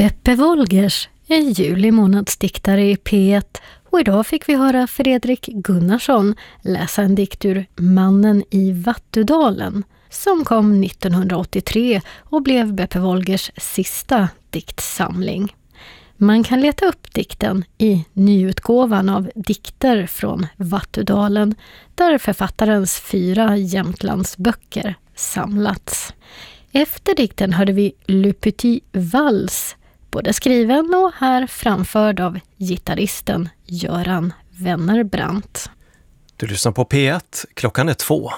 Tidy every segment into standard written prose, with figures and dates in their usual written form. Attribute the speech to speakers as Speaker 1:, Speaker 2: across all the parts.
Speaker 1: Beppe Wolgers är juli månadsdiktare i P1 och idag fick vi höra Fredrik Gunnarsson läsa en dikt ur Mannen i Vattudalen som kom 1983 och blev Beppe Wolgers sista diktsamling. Man kan leta upp dikten i nyutgåvan av Dikter från Vattudalen där författarens 4 Jämtlandsböcker samlats. Efter dikten hörde vi Le Petit Vals, både skriven och här framförd av gitarristen Göran Wennerbrandt.
Speaker 2: Du lyssnar på P1, klockan är 2.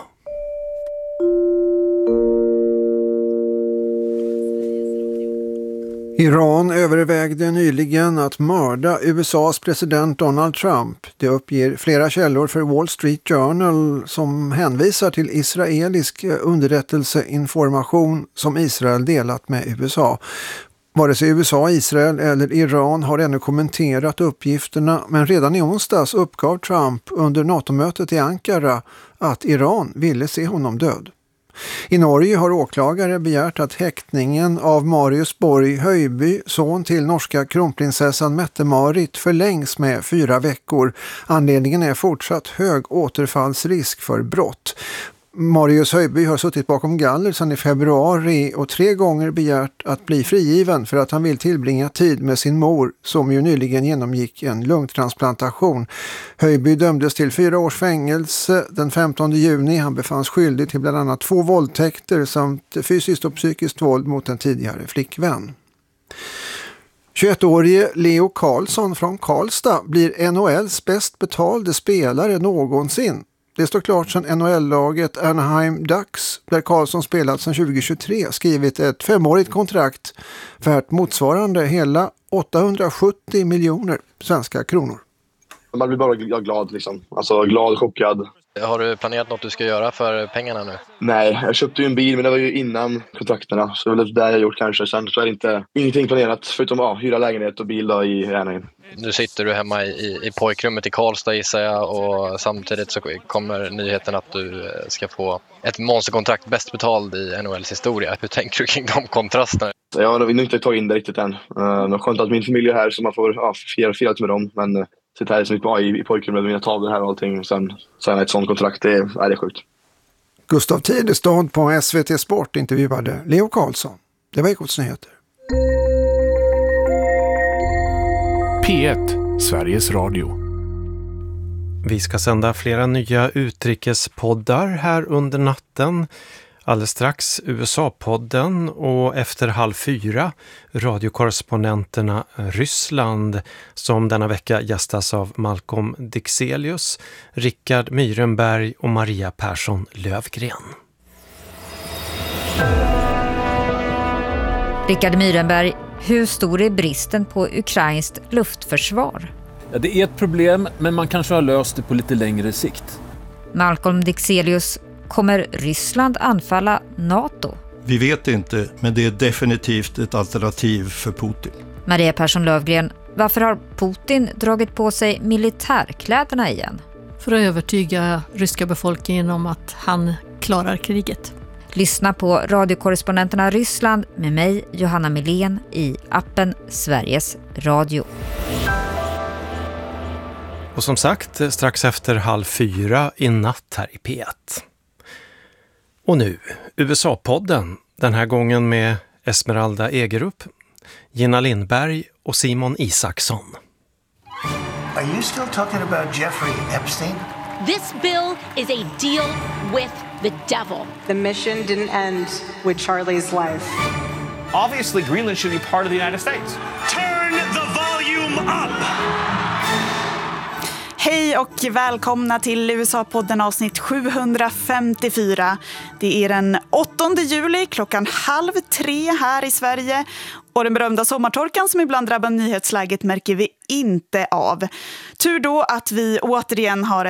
Speaker 3: Iran övervägde nyligen att mörda USAs president Donald Trump. Det uppger flera källor för Wall Street Journal som hänvisar till israelisk underrättelseinformation som Israel delat med USA. Vare sig USA, Israel eller Iran har ännu kommenterat uppgifterna, men redan i onsdags uppgav Trump under NATO-mötet i Ankara att Iran ville se honom död. I Norge har åklagare begärt att häktningen av Marius Borg Høiby, son till norska kronprinsessan Mette-Marit, förlängs med 4 veckor. Anledningen är fortsatt hög återfallsrisk för brott. Marius Høiby har suttit bakom galler sedan i februari och 3 gånger begärt att bli frigiven för att han vill tillbringa tid med sin mor som ju nyligen genomgick en lungtransplantation. Høiby dömdes till 4 års fängelse den 15 juni. Han befanns skyldig till bland annat 2 våldtäkter samt fysiskt och psykiskt våld mot en tidigare flickvän. 21-årige Leo Karlsson från Karlstad blir NHLs bäst betalde spelare någonsin. Det står klart sedan NHL-laget Anaheim Ducks, där Karlsson spelat sedan 2023, skrivit ett 5-årigt kontrakt värt motsvarande hela 870 miljoner svenska kronor.
Speaker 4: Man blir bara glad liksom. Alltså glad, chockad.
Speaker 5: Har du planerat något du ska göra för pengarna nu?
Speaker 4: Nej, jag köpte ju en bil men det var ju innan kontrakterna. Så det är det jag gjort kanske. Sen så är det ingenting planerat förutom hyra lägenhet och bil då i Anaheim.
Speaker 5: Nu sitter du hemma i pojkrummet i Karlstad gissar jag och samtidigt så kommer nyheten att du ska få ett monsterkontrakt bäst betald i NHLs historia. Hur tänker du kring de kontrasterna?
Speaker 4: Jag har inte tagit in det riktigt än. Det är skönt att min familj är här så man får fira med dem. Men sitta här så mycket i pojkrummet med mina tavlor här och allting. Sen ett sånt kontrakt, det är sjukt.
Speaker 3: Gustav Tidestad på SVT Sport intervjuade Leo Karlsson. Det var Ekots nyheter.
Speaker 6: P1, Sveriges Radio.
Speaker 2: Vi ska sända flera nya utrikespoddar här under natten. Alldeles strax USA-podden och efter 3:30 radiokorrespondenterna Ryssland som denna vecka gästas av Malcolm Dixelius, Rickard Myrenberg och Maria Persson Lövgren.
Speaker 7: Rickard Myrenberg, hur stor är bristen på ukrainskt luftförsvar?
Speaker 8: Ja, det är ett problem, men man kanske har löst det på lite längre sikt.
Speaker 7: Malcolm Dixelius, kommer Ryssland anfalla NATO?
Speaker 9: Vi vet inte, men det är definitivt ett alternativ för Putin.
Speaker 7: Maria Persson Lövgren, varför har Putin dragit på sig militärkläderna igen?
Speaker 1: För att övertyga ryska befolkningen om att han klarar kriget.
Speaker 7: Lyssna på radiokorrespondenterna Ryssland med mig, Johanna Milén, i appen Sveriges Radio.
Speaker 2: Och som sagt, strax efter 3:30 i natt här i P1. Och nu, USA-podden, den här gången med Esmeralda Egerup, Gina Lindberg och Simon Isaksson.
Speaker 10: Are you still talking about Jeffrey Epstein?
Speaker 11: This bill is a deal with the devil.
Speaker 12: The mission didn't end with Charlie's life.
Speaker 13: Obviously, Greenland should be part of the United States.
Speaker 14: Turn the volume up!
Speaker 15: Hej och välkomna till USA-podden avsnitt 754. Det är den 8 juli klockan 2:30 här i Sverige. Och den berömda sommartorkan som ibland drabbar nyhetsläget märker vi inte av. Tur då att vi återigen har